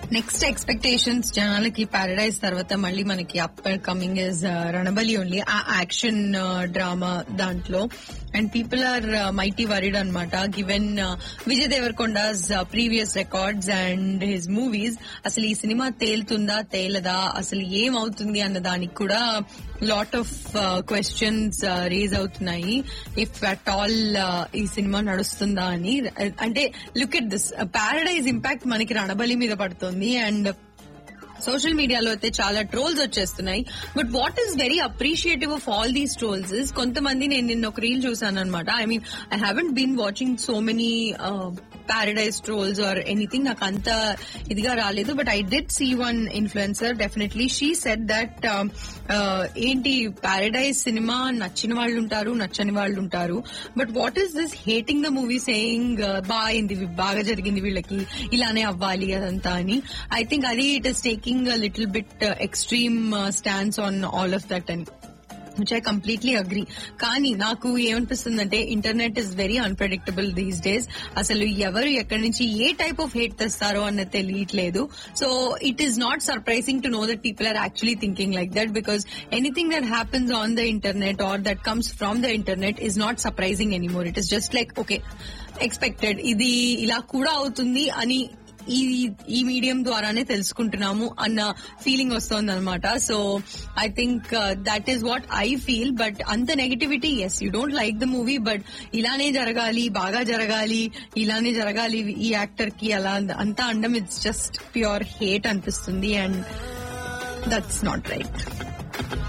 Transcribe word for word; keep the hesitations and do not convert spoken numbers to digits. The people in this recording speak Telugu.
నెక్స్ట్ ఎక్స్పెక్టేషన్స్ జనాలకి పారడైజ్ తర్వాత మళ్ళీ మనకి up coming is Ranabali only ఆ యాక్షన్ డ్రామా దాంట్లో and people are mighty worried అనమాట given Vijay Deverakonda's previous records and his movies. అసలు ఈ సినిమా తేలుతుందా తేలదా, అసలు ఏమవుతుంది అన్న దానికి కూడా లాట్ ఆఫ్ క్వశ్చన్స్ రేజ్ అవుతున్నాయి. ఇఫ్ అట్ ఆల్ ఈ సినిమా నడుస్తుందా అని. అంటే look at this, paradise impact మనకి రణబలి మీద పడుతుంది అండ్ సోషల్ మీడియాలో అయితే చాలా ట్రోల్స్ వచ్చేస్తున్నాయి. But what is very appreciative of all these trolls is, కొంతమంది నేను నిన్న ఒక రీల్ చూసాను అనమాట. I mean I haven't been watching so many paradise trolls or anything, నాకు అంత ఇదిగా రాలేదు. But I did see one influencer definitely she said that ఏంటి పారడైజ్ సినిమా నచ్చిన వాళ్ళు ఉంటారు, నచ్చని వాళ్ళు ఉంటారు. But what is this hating the movie saying బాగా బాగా జరిగింది వీళ్ళకి, ఇలానే అవ్వాలి అదంతా అని. ఐ థింక్ అది it is taking a little bit uh, extreme uh, stance on all of that and which I completely agree. కానీ నాకు ఏమనిపిస్తుందంటే internet is very unpredictable these days. అసలు ఎవరు ఎక్కడి నుంచి ఏ టైప్ ఆఫ్ హేట్ తెస్తారో అన్నది తెలియట్లేదు. So it is not surprising to know that people are actually thinking like that because anything that happens on the internet are that comes from the internet is not surprising anymore. It is just like okay expected, ఇది ఇలా కూడా అవుతుంది అని ఈ ఈ మీడియం ద్వారానే తెలుసుకుంటున్నాము అన్న ఫీలింగ్ వస్తోంది అనమాట. So I think that is what I feel. But అంత negativity, yes you don't like the movie but ఇలానే జరగాలి, బాగా జరగాలి, ఇలానే జరగాలి ఈ యాక్టర్ కి అలా అంతా అండం ఇట్స్ జస్ట్ ప్యూర్ హేట్ అనిపిస్తుంది అండ్ దట్స్ నాట్ రైట్.